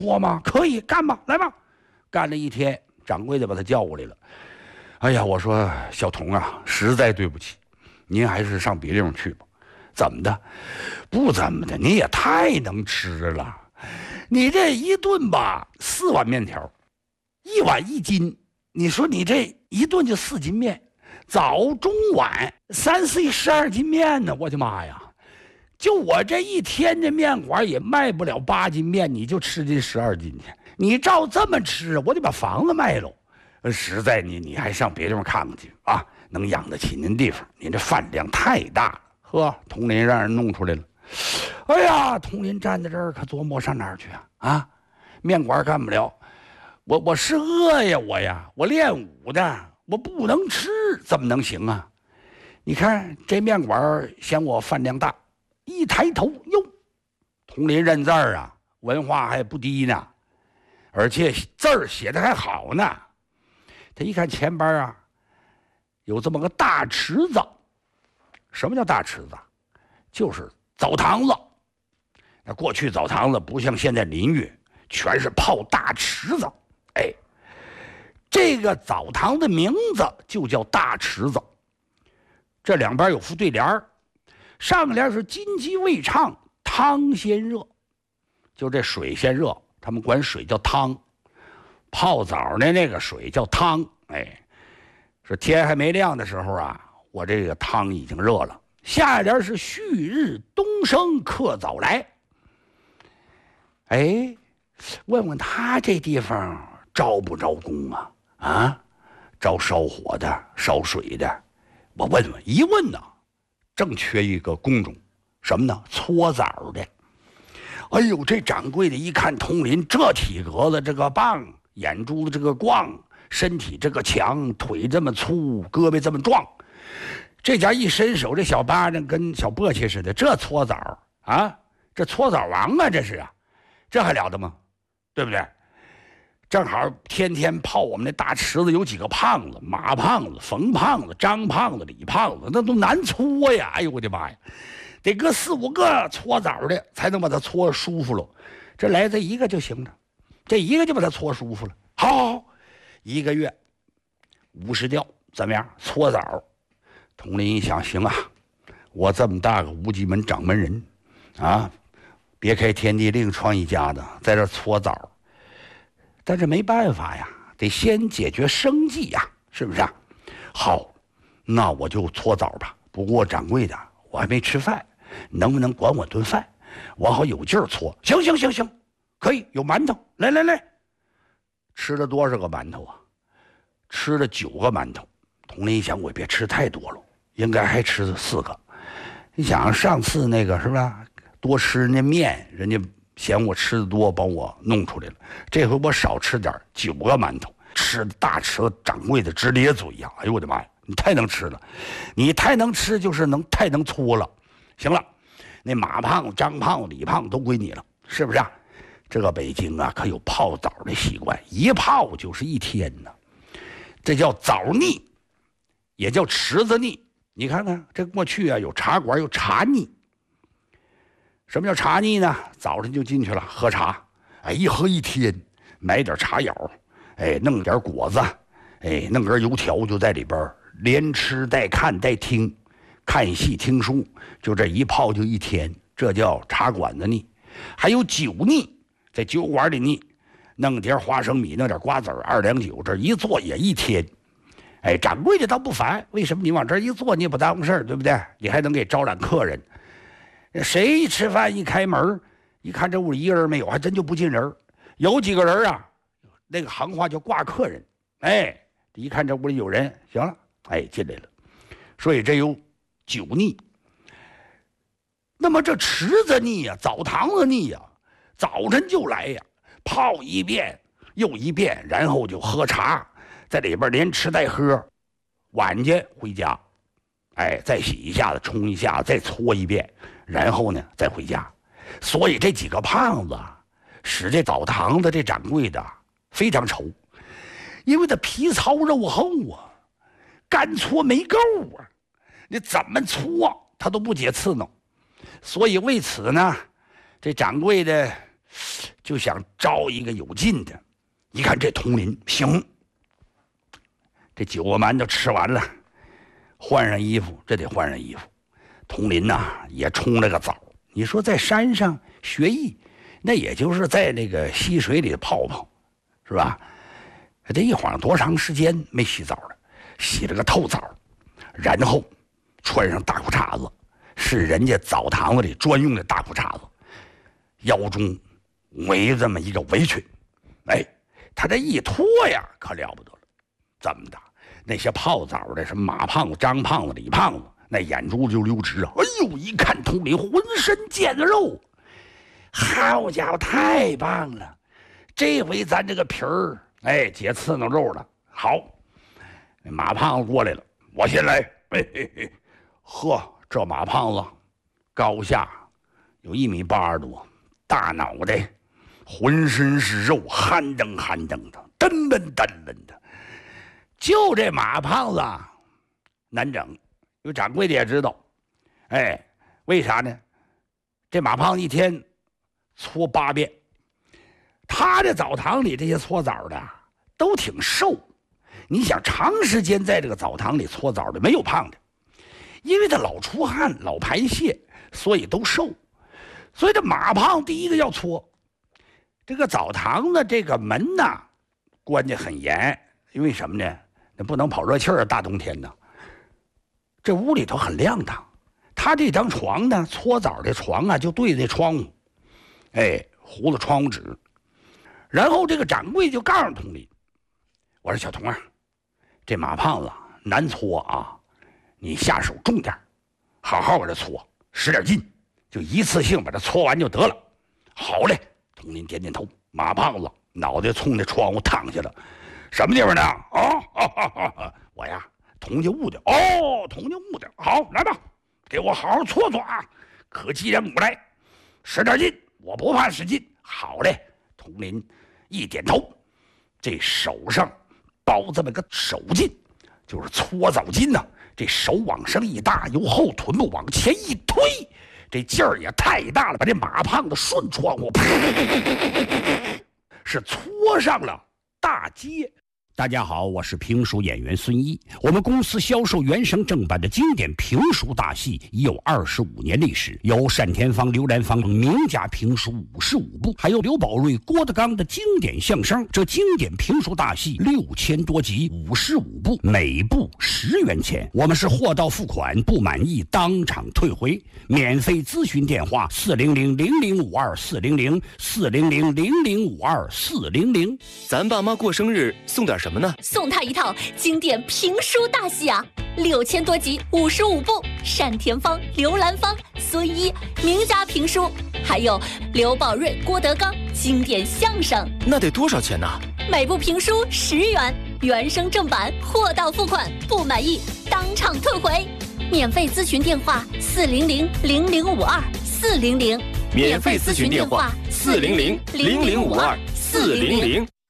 搓吗？可以，干吧，来吧。干了一天，掌柜的把他叫过来了。哎呀，我说小童啊，实在对不起，您还是上别地方去吧。怎么的？不怎么的，你也太能吃了。你这一顿吧，4碗面条，1碗1斤。你说你这一顿就4斤面，早中晚3、4、12斤面呢！我的妈呀！就我这一天的面馆也卖不了8斤面，你就吃这12斤去。你照这么吃，我得把房子卖了。实在你还上别地方看看去啊，能养得起您地方。您这饭量太大了。呵，佟林让人弄出来了。哎呀，佟林站在这儿可琢磨上哪儿去啊？面馆干不了，我是饿呀，我练武的，我不能吃，怎么能行啊？你看这面馆嫌我饭量大，一抬头哟，佟林认字儿啊，文化还不低呢，而且字儿写的还好呢。他一看前边啊，有这么个大池子。什么叫大池子？就是澡堂子。那过去澡堂子不像现在淋浴，全是泡大池子。哎，这个澡堂的名字就叫大池子。这两边有副对联，上联是金鸡未畅，汤先热。就这水先热，他们管水叫汤。泡澡的那个水叫汤。哎，说天还没亮的时候啊，我这个汤已经热了。下联是旭日东升客早来。哎，问问他这地方招不招工啊？啊，招烧火的，烧水的。我问问，一问呢，正缺一个工种，什么呢？搓澡的。哎呦，这掌柜的一看佟林这体格子，这个棒，眼珠子这个光，身体这个强，腿这么粗，胳膊这么壮，这家一伸手，这小巴掌跟小簸箕似的，这搓澡啊，这搓澡王啊，这是啊，这还了得吗？对不对？正好天天泡我们那大池子有几个胖子，马胖子、冯胖子、张胖子、李胖子，那都难搓呀！哎呦我的妈呀，得搁4、5个搓澡的才能把它搓舒服了。这来这一个就行了，这一个就把它搓舒服了。好，1个月50吊，怎么样？搓澡。佟林一想，行啊，我这么大个无极门掌门人啊，别开天地另创一家的，在这搓澡。但是没办法呀，得先解决生计呀，是不是啊？好，那我就搓澡吧。不过掌柜的，我还没吃饭，能不能管我顿饭？我好有劲儿搓。行，可以，有馒头。来，吃了多少个馒头啊？吃了9个馒头。佟林一想，我别吃太多了，应该还吃4个。你想上次那个是吧？多吃那面，人家嫌我吃的多，帮我弄出来了。这回我少吃点，9个馒头，吃的大吃掌柜的直咧嘴呀！哎呦我的妈呀，你太能吃了，你太能吃就是太能搓了。行了，那马胖、张胖、李胖都归你了，是不是啊？这个北京啊，可有泡澡的习惯，一泡就是1天呢。这叫澡腻，也叫池子腻。你看看，这过去啊，有茶馆有茶腻。什么叫茶腻呢？早晨就进去了喝茶，哎，一喝1天，买点茶肴，哎，弄点果子，哎，弄根油条，就在里边连吃带看带听，看戏听书，就这一泡就1天，这叫茶馆子腻。还有酒腻，在酒馆里腻，弄点花生米，弄点瓜子，2两酒，这一坐也1天。哎，掌柜的倒不烦，为什么？你往这一坐，你也不耽误事儿，对不对？你还能给招揽客人。谁一吃饭一开门，一看这屋里1个人没有，还真就不进人。有几个人啊，那个行话叫挂客人。哎，一看这屋里有人，行了，哎，进来了。所以这有酒腻。那么这池子腻呀，澡堂子腻呀，早晨就来呀，泡一遍又一遍，然后就喝茶，在里边连吃带喝，晚间回家，哎，再洗一下子，冲一下，再搓一遍，然后呢再回家。所以这几个胖子使这澡堂子这掌柜的非常愁，因为他皮糙肉厚啊，干搓没够啊，你怎么搓他都不解刺挠。所以为此呢，这掌柜的就想招一个有劲的。一看这佟林行，这酒窝馒头吃完了，换上衣服，这得换上衣服。佟林呐也冲了个澡。你说在山上学艺，那也就是在那个溪水里泡泡，是吧？这一晃多长时间没洗澡了，洗了个透澡，然后穿上大裤衩子，是人家澡堂子里专用的大裤衩子，腰中围这么一个围裙。哎，他这一脱呀，可了不得了。怎么的？那些泡澡的什么马胖子、张胖子、李胖子，那眼珠子就溜直啊！哎呦，一看佟林浑身腱子肉，好家伙，太棒了！这回咱这个皮儿，哎，解刺挠肉了。好，那马胖子过来了，我先来。呵，这马胖子高下有1.80米多，大脑袋，浑身是肉，憨登憨登的，噔噔噔噔的。就这马胖子难整，因为掌柜的也知道，哎，为啥呢？这马胖子一天搓8遍，他这澡堂里这些搓澡的都挺瘦。你想长时间在这个澡堂里搓澡的没有胖的，因为他老出汗老排泄，所以都瘦。所以这马胖第一个要搓，这个澡堂的这个门呐关得很严，因为什么呢？那不能跑热气儿，大冬天的。这屋里头很亮堂，他这张床呢，搓澡的床啊，就对着窗户，哎，糊了窗户纸。然后这个掌柜就告诉佟林，我说小童啊，这马胖子难搓啊，你下手重点，好好给他搓，使点劲，就一次性把它搓完就得了。好嘞，佟林点点头。马胖子脑袋冲那窗户躺下了，什么地方呢？我呀，佟家误的。哦，佟家误的。好，来吧，给我好好搓搓啊！可既然我来，使点劲，我不怕使劲。好嘞，佟林一点头，这手上包这么个手巾，就是搓澡巾呐。这手往上一搭，由后臀部往前一推，这劲儿也太大了，把这马胖子顺窗户是搓上了大街。 大家好，我是评书演员孙一。我们公司销售原声正版的经典评书大戏已有25年历史，有单田芳、刘兰芳名家评书55部，还有刘宝瑞、郭德纲的经典相声。这经典评书大戏6000多集，55部，每部10元钱。我们是货到付款，不满意当场退回。免费咨询电话400-0052-400，400-0052-400。 咱爸妈过生日送点什么呢？ 送他一套经典评书大戏啊，6000多集，55部，单田芳、刘兰芳、孙一名家评书，还有刘宝瑞、郭德纲经典相声。 那得多少钱呢？ 每部评书10元，原声正版，货到付款，不满意当场退回。免费咨询电话400-0052-400， 免费咨询电话400-0052-400。